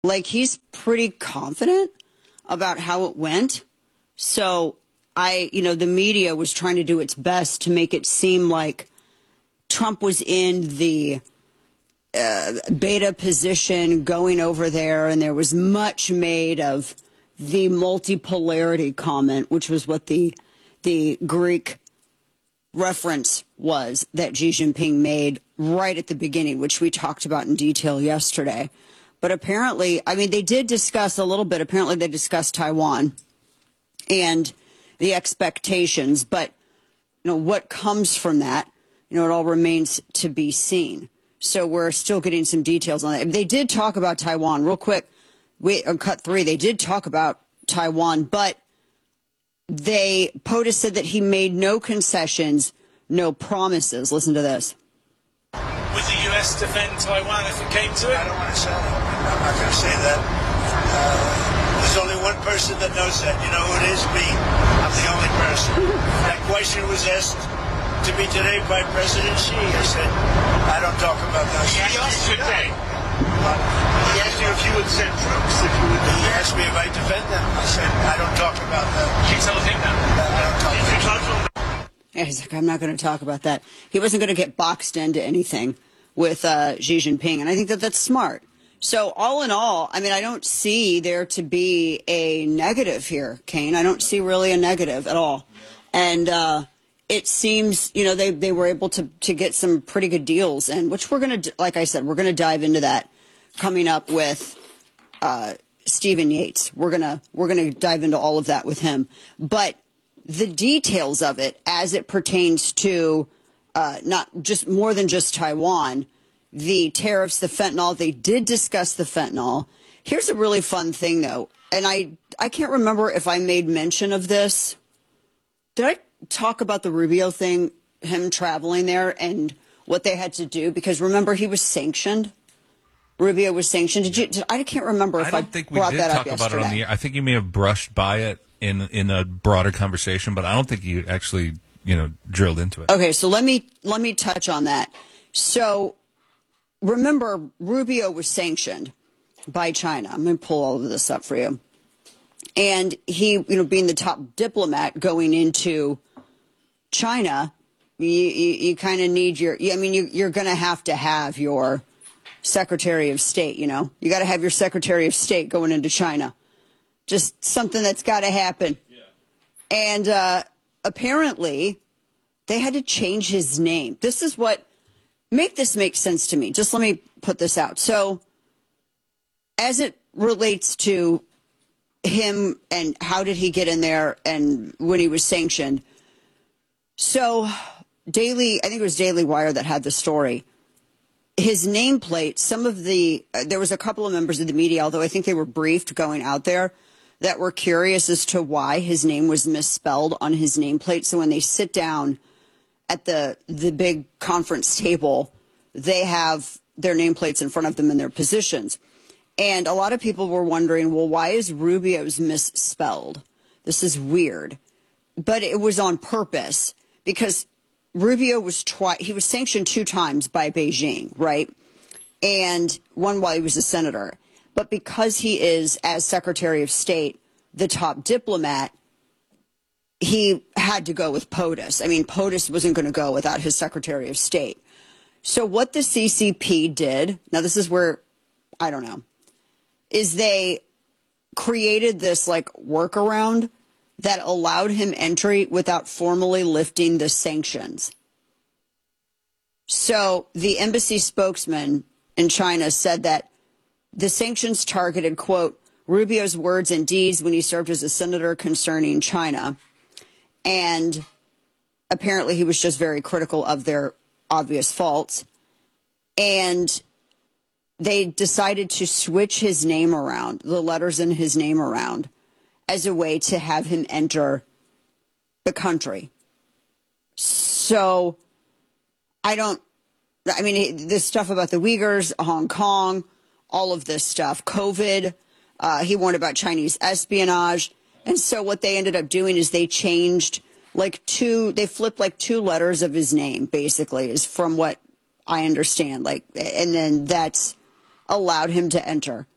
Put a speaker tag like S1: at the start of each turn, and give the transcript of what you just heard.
S1: Like, he's pretty confident about how it went. So the media was trying to do its best to make it seem like Trump was in the beta position going over there, and there was much made of the multipolarity comment, which was what the Greek reference was that Xi Jinping made right at the beginning, which we talked about in detail yesterday. But apparently, I mean, they did discuss a little bit. Apparently, they discussed Taiwan and the expectations. But, what comes from that, it all remains to be seen. So we're still getting some details on that. They did talk about Taiwan real quick. On cut 3, they did talk about Taiwan, but POTUS said that he made no concessions, no promises. Listen to this.
S2: Would the U.S. defend Taiwan if it came to it?
S3: I don't want to say that. I'm not going to say that. There's only one person that knows that. You know who it is? Me. I'm the only person. That question was asked to me today by President Xi. I said, I don't talk about that.
S2: He asked you today.
S3: He asked you if you would send troops, if you would. He asked me if I defend them. I said, I don't talk about that.
S2: You tell him that.
S3: I don't talk about that.
S1: Yeah, he's like, I'm not going to talk about that. He wasn't going to get boxed into anything with Xi Jinping, and I think that that's smart. So all in all, I mean, I don't see there to be a negative here, Kane. I don't see really a negative at all. And it seems, they were able to get some pretty good deals, and which we're going to, like I said, we're going to dive into that coming up with Stephen Yates. We're going to dive into all of that with him. But the details of it as it pertains to not just more than just Taiwan, the tariffs, the fentanyl, they did discuss the fentanyl. Here's a really fun thing, though, and I can't remember if I made mention of this. Did I talk about the Rubio thing, him traveling there and what they had to do? Because remember, he was sanctioned. Rubio was sanctioned. I can't remember if I brought that up yesterday. I don't think we did talk about it on the air.
S4: I think you may have brushed by it in a broader conversation, but I don't think you actually, drilled into it.
S1: Okay, so let me touch on that. So remember, Rubio was sanctioned by China. I'm going to pull all of this up for you. And he, being the top diplomat going into China, you kind of need you're going to have your Secretary of State, You got to have your Secretary of State going into China. Just something that's got to happen. Yeah. And apparently they had to change his name. This is what make sense to me. Just let me put this out. So as it relates to him and how did he get in there and when he was sanctioned. So I think it was Daily Wire that had the story. His nameplate, there was a couple of members of the media, although I think they were briefed going out there, that were curious as to why his name was misspelled on his nameplate. So when they sit down at the big conference table, they have their nameplates in front of them in their positions. And a lot of people were wondering, well, why is Rubio's misspelled? This is weird. But it was on purpose because Rubio was sanctioned 2 times by Beijing, right? And one while he was a senator. But because he is, as Secretary of State, the top diplomat, he had to go with POTUS. I mean, POTUS wasn't going to go without his Secretary of State. So what the CCP did, now this is where, I don't know, is they created this workaround that allowed him entry without formally lifting the sanctions. So the embassy spokesman in China said that the sanctions targeted, quote, Rubio's words and deeds when he served as a senator concerning China. And apparently he was just very critical of their obvious faults. And they decided to switch his name around, the letters in his name around, as a way to have him enter the country. So this stuff about the Uyghurs, Hong Kong, all of this stuff, COVID, he warned about Chinese espionage. And so what they ended up doing is they changed they flipped 2 letters of his name, basically, is from what I understand. And then that's allowed him to enter.